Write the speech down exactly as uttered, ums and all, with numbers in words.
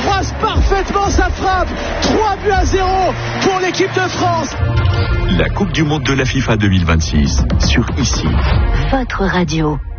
croise parfaitement sa frappe. trois buts à zéro pour l'équipe de France. La Coupe du Monde de la FIFA deux mille vingt-six sur Ici. Votre radio.